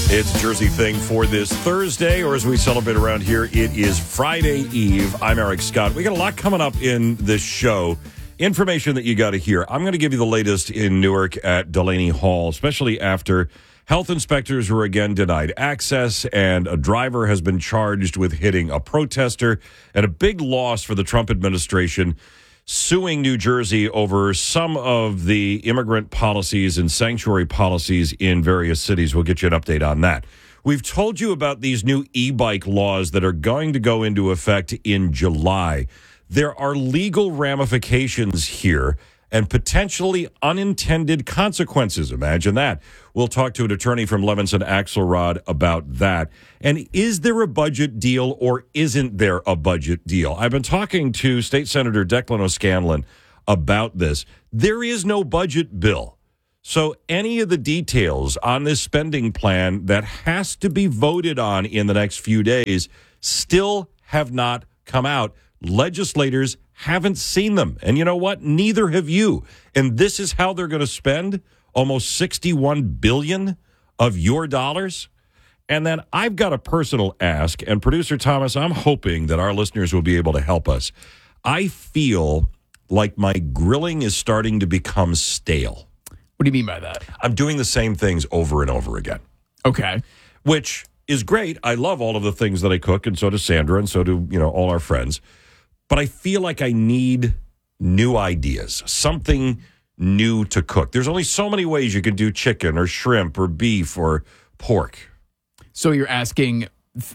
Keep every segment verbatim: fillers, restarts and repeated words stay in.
It's Jersey Thing for this Thursday, or as we celebrate around here, it is Friday Eve. I'm Eric Scott. We got a lot coming up in this show. Information that you got to hear. I'm going to give you the latest in Newark at Delaney Hall, especially after health inspectors were again denied access, and a driver has been charged with hitting a protester, and a big loss for the Trump administration, suing New Jersey over some of the immigrant policies and sanctuary policies in various cities. We'll get you an update on that. We've told you about these new e-bike laws that are going to go into effect in July. There are legal ramifications here and potentially unintended consequences. Imagine that. We'll talk to an attorney from Levinson Axelrod about that. And is there a budget deal or isn't there a budget deal? I've been talking to State Senator Declan O'Scanlan about this. There is no budget bill. So any of the details on this spending plan that has to be voted on in the next few days still have not come out. Legislators haven't seen them. And you know what? Neither have you. And this is how they're going to spend almost sixty-one billion dollars of your dollars. And then I've got a personal ask. And producer Thomas, I'm hoping that our listeners will be able to help us. I feel like my grilling is starting to become stale. What do you mean by that? I'm doing the same things over and over again. Okay. Which is great. I love all of the things that I cook, and so does Sandra, and so do, you know, all our friends. But I feel like I need new ideas, something new to cook. There's only so many ways you can do chicken or shrimp or beef or pork. So you're asking,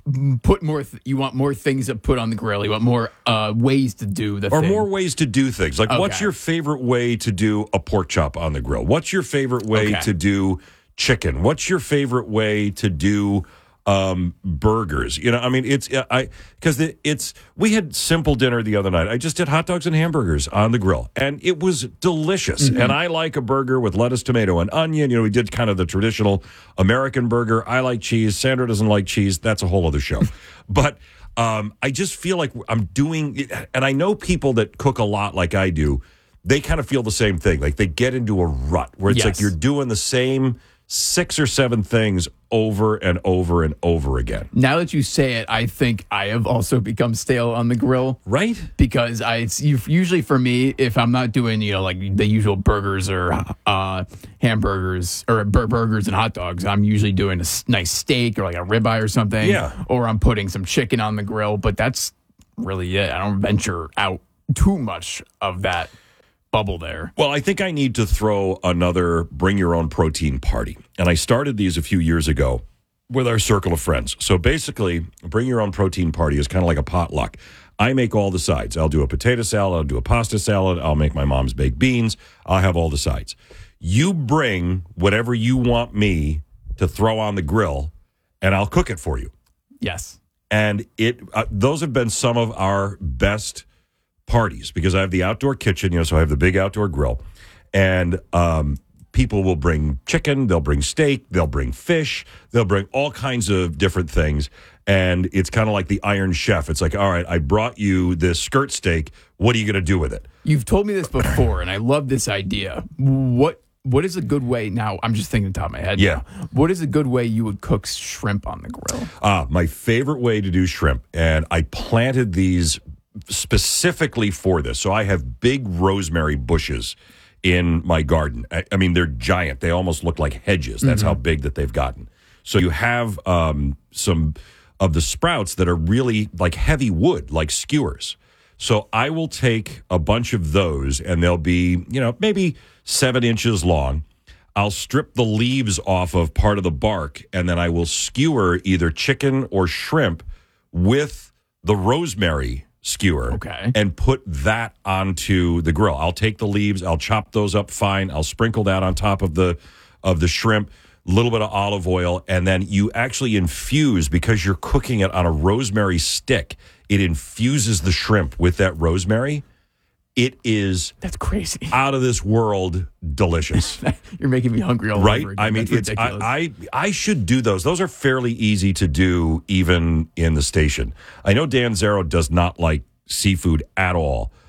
put more. Th- you want more things to put on the grill. You want more uh, ways to do the or thing. more ways to do things. Like, okay. What's your favorite way to do a pork chop on the grill? What's your favorite way okay. to do chicken? What's your favorite way to do um burgers? You know, I mean, it's I because it, it's we had simple dinner the other night. I just did hot dogs and hamburgers on the grill, and it was delicious. Mm-hmm. And I like a burger with lettuce, tomato, and onion. You know, we did kind of the traditional American burger. I like cheese. Sandra doesn't like cheese. That's a whole other show. But um I just feel like I'm doing it, and I know people that cook a lot like I do. They kind of feel the same thing. Like they get into a rut where it's yes. like you're doing the same six or seven things over and over and over again. Now that you say it, I think I have also become stale on the grill. Right? Because I it's usually for me, if I'm not doing, you know, like the usual burgers or uh, hamburgers or bur- burgers and hot dogs, I'm usually doing a nice steak or like a ribeye or something. Yeah. Or I'm putting some chicken on the grill. But that's really it. I don't venture out too much of that bubble there. Well, I think I need to throw another bring your own protein party. And I started these a few years ago with our circle of friends. So basically, bring your own protein party is kind of like a potluck. I make all the sides. I'll do a potato salad, I'll do a pasta salad, I'll make my mom's baked beans, I'll have all the sides. You bring whatever you want me to throw on the grill, and I'll cook it for you. Yes. And it uh, those have been some of our best parties, because I have the outdoor kitchen, you know, so I have the big outdoor grill, and um, people will bring chicken, they'll bring steak, they'll bring fish, they'll bring all kinds of different things, and it's kind of like the Iron Chef. It's like, all right, I brought you this skirt steak. What are you going to do with it? You've told me this before, and I love this idea. What What is a good way, now I'm just thinking top of my head. Yeah. Now, what is a good way you would cook shrimp on the grill? Ah, my favorite way to do shrimp, and I planted these specifically for this. So I have big rosemary bushes in my garden. I, I mean, they're giant. They almost look like hedges. That's mm-hmm. how big that they've gotten. So you have um, some of the sprouts that are really like heavy wood, like skewers. So I will take a bunch of those, and they'll be, you know, maybe seven inches long. I'll strip the leaves off of part of the bark, and then I will skewer either chicken or shrimp with the rosemary skewer, okay, and put that onto the grill. I'll take the leaves, I'll chop those up fine, I'll sprinkle that on top of the of the shrimp, a little bit of olive oil, and then you actually infuse, because you're cooking it on a rosemary stick, it infuses the shrimp with that rosemary. It is that's crazy, out of this world delicious. You're making me hungry all right? over again. I mean, that's it's I, I I should do those. Those are fairly easy to do, even in the station. I know Dan Zero does not like seafood at all,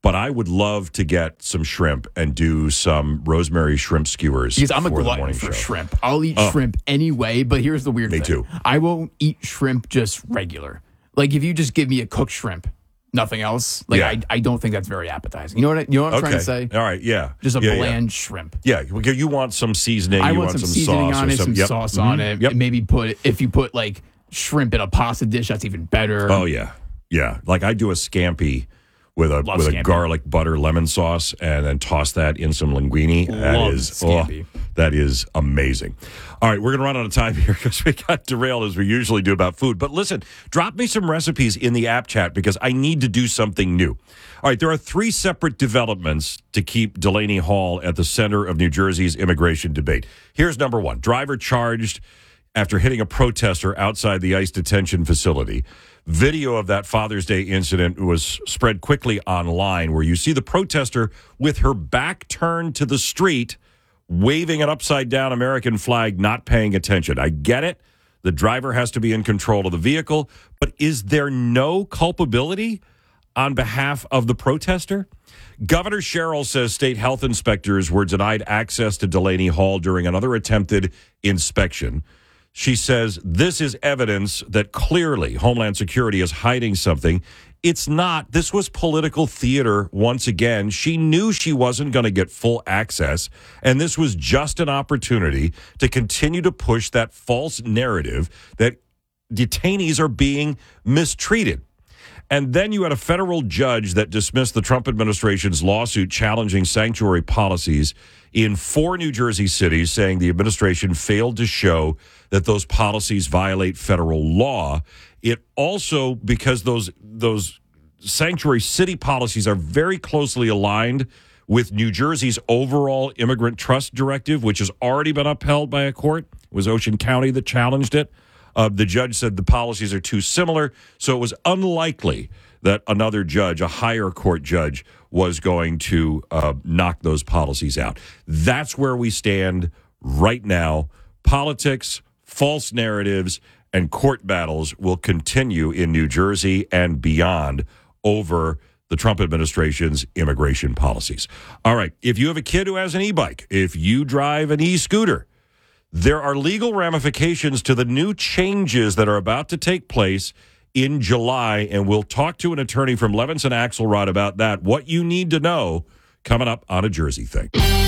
but I would love to get some shrimp and do some rosemary shrimp skewers. Because I'm a for the glutton morning for show. shrimp. I'll eat Oh. shrimp anyway, but here's the weird Me thing. too. I won't eat shrimp just regular. Like if you just give me a cooked shrimp, nothing else, like Yeah. I, I don't think that's very appetizing. You know what I, you know what I'm Okay. trying to say? All right. Yeah. Just a yeah, bland Yeah. shrimp. Yeah, because you want some seasoning. I you want, some, seasoning sauce on or it, some yep. sauce Mhm. on it. Yep. And maybe put if you put like shrimp in a pasta dish, that's even better. Oh yeah, yeah. Like I do a scampi with a Love with a scampi. garlic butter lemon sauce, and then toss that in some linguine. That Love is scampi. oh, that is amazing. All right, we're gonna run out of time here because we got derailed as we usually do about food. But listen, drop me some recipes in the app chat because I need to do something new. All right, there are three separate developments to keep Delaney Hall at the center of New Jersey's immigration debate. Here's number one: driver charged after hitting a protester outside the ICE detention facility. Video of that Father's Day incident was spread quickly online where you see the protester with her back turned to the street, waving an upside-down American flag, not paying attention. I get it. The driver has to be in control of the vehicle, but is there no culpability on behalf of the protester? Governor Sherrill says state health inspectors were denied access to Delaney Hall during another attempted inspection. She says this is evidence that clearly Homeland Security is hiding something. It's not. This was political theater once again. She knew she wasn't going to get full access, and this was just an opportunity to continue to push that false narrative that detainees are being mistreated. And then you had a federal judge that dismissed the Trump administration's lawsuit challenging sanctuary policies in four New Jersey cities, saying the administration failed to show that those policies violate federal law. It also, because those those sanctuary city policies are very closely aligned with New Jersey's overall immigrant trust directive, which has already been upheld by a court. It was Ocean County that challenged it. Uh, the judge said the policies are too similar, so it was unlikely that another judge, a higher court judge, was going to uh, knock those policies out. That's where we stand right now. Politics, false narratives, and court battles will continue in New Jersey and beyond over the Trump administration's immigration policies. All right, if you have a kid who has an e-bike, if you drive an e-scooter, there are legal ramifications to the new changes that are about to take place in July, and we'll talk to an attorney from Levinson Axelrod about that. What you need to know coming up on A Jersey Thing.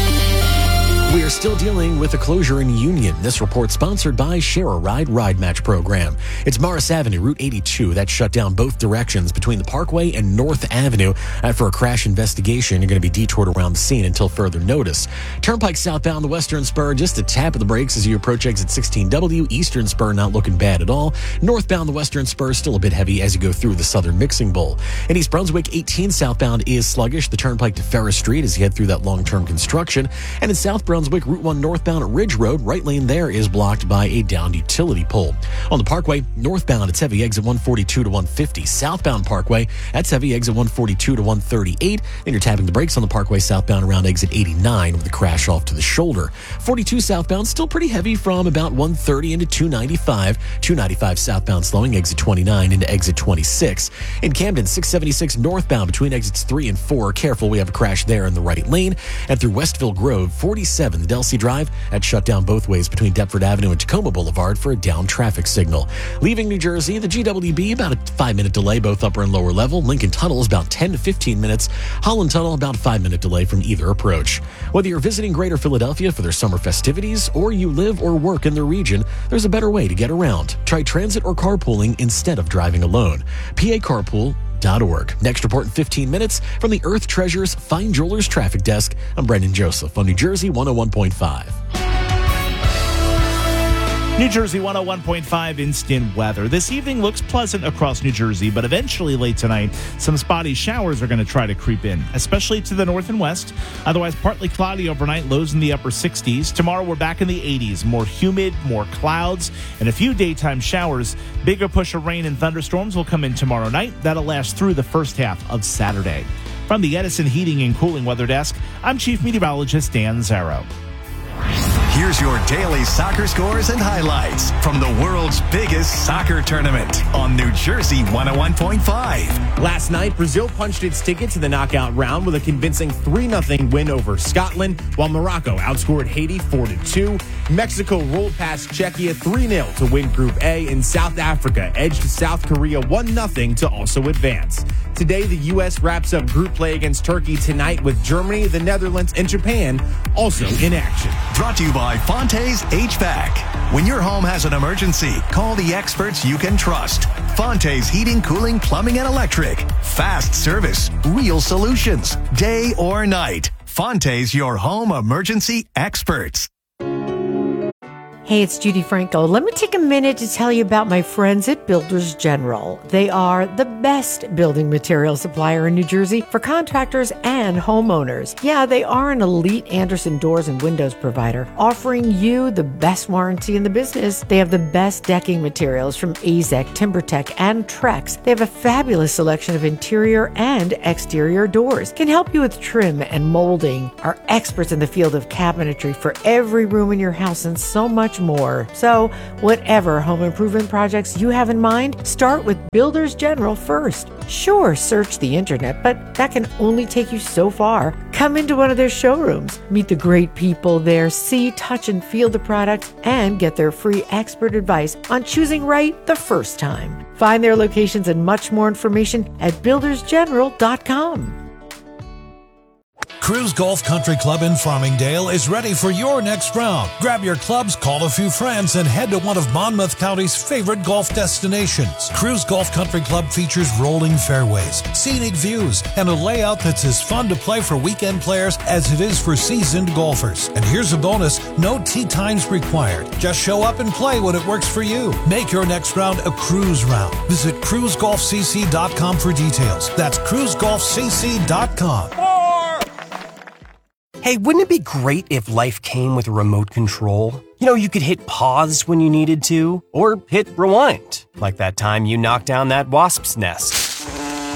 We are still dealing with a closure in Union. This report sponsored by Share a Ride Ride Match program. It's Morris Avenue, Route eighty-two, that shut down both directions between the Parkway and North Avenue. After a crash investigation, you're going to be detoured around the scene until further notice. Turnpike southbound, the Western Spur, just a tap of the brakes as you approach exit sixteen W. Eastern Spur not looking bad at all. Northbound, the Western Spur still a bit heavy as you go through the Southern Mixing Bowl. In East Brunswick, eighteen southbound is sluggish. The Turnpike to Ferris Street as you head through that long-term construction. And in South Brunswick, Route one northbound at Ridge Road, right lane there is blocked by a downed utility pole. On the Parkway, northbound, it's heavy exit one forty-two to one fifty. Southbound Parkway, that's heavy exit one forty-two to one thirty-eight. Then you're tapping the brakes on the Parkway southbound around exit eighty-nine with a crash off to the shoulder. forty-two southbound, still pretty heavy from about one thirty into two ninety-five. two ninety-five southbound slowing exit twenty-nine into exit twenty-six. In Camden, six seventy-six northbound between exits three and four. Careful, we have a crash there in the right lane. And through Westville Grove, forty-seven, the Delsey Drive, that's shut down both ways between Deptford Avenue and Tacoma Boulevard for a down traffic signal. Leaving New Jersey, the G W B, about a five-minute delay, both upper and lower level. Lincoln Tunnel is about ten to fifteen minutes. Holland Tunnel, about a five-minute delay from either approach. Whether you're visiting Greater Philadelphia for their summer festivities or you live or work in the region, there's a better way to get around. Try transit or carpooling instead of driving alone. P A Carpool. Org. Next report in fifteen minutes from the Earth Treasures Fine Jewelers Traffic Desk. I'm Brendan Joseph on New Jersey one oh one point five. New Jersey one oh one point five instant weather. This evening looks pleasant across New Jersey, but eventually late tonight, some spotty showers are going to try to creep in, especially to the north and west. Otherwise, partly cloudy overnight, lows in the upper sixties. Tomorrow, we're back in the eighties. More humid, more clouds, and a few daytime showers. Bigger push of rain and thunderstorms will come in tomorrow night. That'll last through the first half of Saturday. From the Edison Heating and Cooling Weather Desk, I'm Chief Meteorologist Dan Zarrow. Here's your daily soccer scores and highlights from the world's biggest soccer tournament on New Jersey one oh one point five. Last night, Brazil punched its ticket to the knockout round with a convincing three nothing win over Scotland, while Morocco outscored Haiti four to two. Mexico rolled past Czechia three nil to win Group A, and South Africa edged South Korea one nothing to also advance. Today, the U S wraps up group play against Turkey tonight, with Germany, the Netherlands, and Japan also in action. Brought to you by Fonte's H V A C. When your home has an emergency, call the experts you can trust. Fonte's Heating, Cooling, Plumbing, and Electric. Fast service, real solutions, day or night. Fonte's, your home emergency experts. Hey, it's Judy Franco. Let me take a minute to tell you about my friends at Builders General. They are the best building material supplier in New Jersey for contractors and homeowners. Yeah, they are an elite Andersen doors and windows provider, offering you the best warranty in the business. They have the best decking materials from Azek, TimberTech, and Trex. They have a fabulous selection of interior and exterior doors. Can help you with trim and molding. Are experts in the field of cabinetry for every room in your house and so much more. So, whatever home improvement projects you have in mind, start with Builders General first. Sure, search the internet, but that can only take you so far. Come into one of their showrooms, meet the great people there, see, touch, and feel the products, and get their free expert advice on choosing right the first time. Find their locations and much more information at builders general dot com. Cruise Golf Country Club in Farmingdale is ready for your next round. Grab your clubs, call a few friends, and head to one of Monmouth County's favorite golf destinations. Cruise Golf Country Club features rolling fairways, scenic views, and a layout that's as fun to play for weekend players as it is for seasoned golfers. And here's a bonus, no tee times required. Just show up and play when it works for you. Make your next round a cruise round. Visit cruise golf c c dot com for details. That's cruise golf c c dot com. Hey, wouldn't it be great if life came with a remote control? You know, you could hit pause when you needed to, or hit rewind, like that time you knocked down that wasp's nest.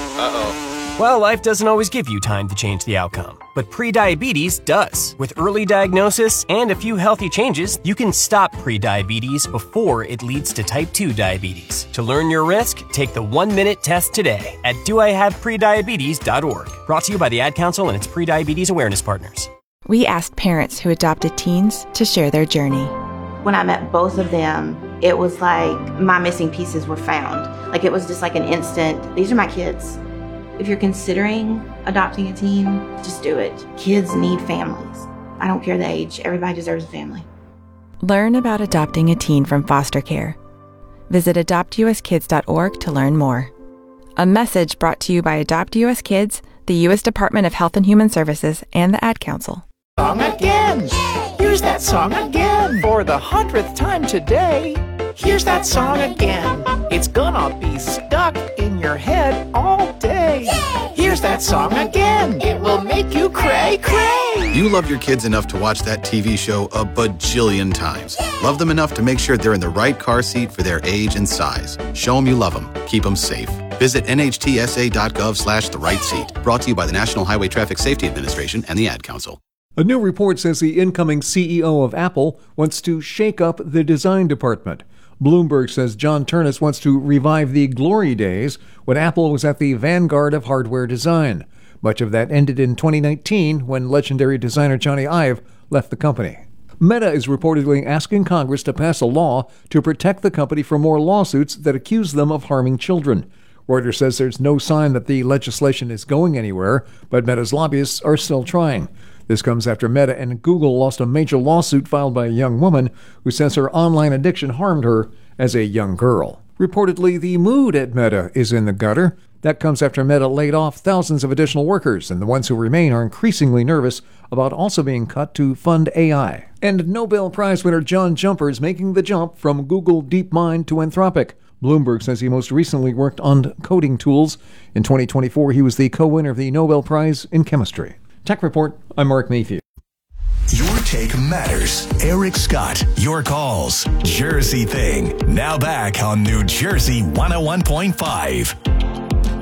Uh-oh. Well, life doesn't always give you time to change the outcome, but prediabetes does. With early diagnosis and a few healthy changes, you can stop prediabetes before it leads to type two diabetes. To learn your risk, take the one-minute test today at do I have prediabetes dot org. Brought to you by the Ad Council and its prediabetes awareness partners. We asked parents who adopted teens to share their journey. When I met both of them, it was like my missing pieces were found. Like it was just like an instant, these are my kids. If you're considering adopting a teen, just do it. Kids need families. I don't care the age, everybody deserves a family. Learn about adopting a teen from foster care. Visit adopt u s kids dot org to learn more. A message brought to you by Adopt U S Kids, the U S Department of Health and Human Services, and the Ad Council. Song again. Here's that song again. For the hundredth time today. Here's that song again. It's gonna be stuck in your head all day. Here's that song again. It will make you cray cray. You love your kids enough to watch that T V show a bajillion times. Love them enough to make sure they're in the right car seat for their age and size. Show them you love them. Keep them safe. Visit N H T S A dot gov slash the right seat. Brought to you by the National Highway Traffic Safety Administration and the Ad Council. A new report says the incoming C E O of Apple wants to shake up the design department. Bloomberg says John Ternus wants to revive the glory days when Apple was at the vanguard of hardware design. Much of that ended in twenty nineteen when legendary designer Johnny Ive left the company. Meta is reportedly asking Congress to pass a law to protect the company from more lawsuits that accuse them of harming children. Reuters says there's no sign that the legislation is going anywhere, but Meta's lobbyists are still trying. This comes after Meta and Google lost a major lawsuit filed by a young woman who says her online addiction harmed her as a young girl. Reportedly, the mood at Meta is in the gutter. That comes after Meta laid off thousands of additional workers, and the ones who remain are increasingly nervous about also being cut to fund A I. And Nobel Prize winner John Jumper is making the jump from Google DeepMind to Anthropic. Bloomberg says he most recently worked on coding tools. In twenty twenty-four, he was the co-winner of the Nobel Prize in Chemistry. Tech Report, I'm Mark Mayfield. Your take matters. Eric Scott, your calls. Jersey Thing. Now back on New Jersey one oh one point five.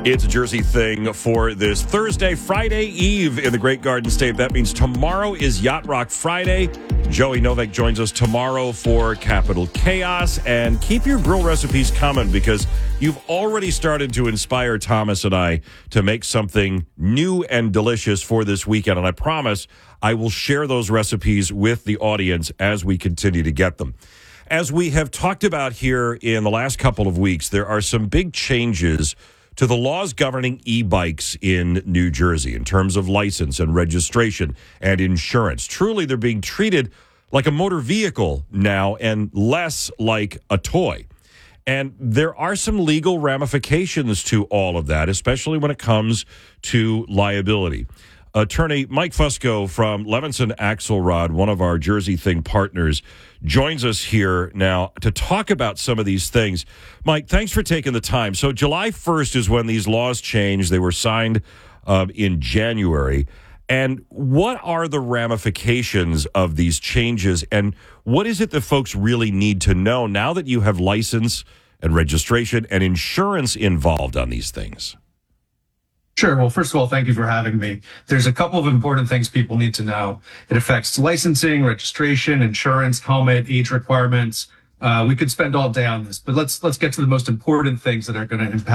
It's a Jersey thing for this Thursday, Friday Eve in the Great Garden State. That means tomorrow is Yacht Rock Friday. Joey Novak joins us tomorrow for Capital Chaos. And keep your grill recipes coming because you've already started to inspire Thomas and I to make something new and delicious for this weekend. And I promise I will share those recipes with the audience as we continue to get them. As we have talked about here in the last couple of weeks, there are some big changes to the laws governing e-bikes in New Jersey in terms of license and registration and insurance. Truly, they're being treated like a motor vehicle now and less like a toy. And there are some legal ramifications to all of that, especially when it comes to liability. Attorney Mike Fusco from Levinson Axelrod, one of our Jersey Thing partners, joins us here now to talk about some of these things. Mike, thanks for taking the time. So July first is when these laws changed. They were signed uh, in January. And what are the ramifications of these changes? And what is it that folks really need to know now that you have license and registration and insurance involved on these things? Sure. Well, first of all, thank you for having me. There's a couple of important things people need to know. It affects licensing, registration, insurance, helmet, age requirements. Uh, we could spend all day on this, but let's let's get to the most important things that are going to impact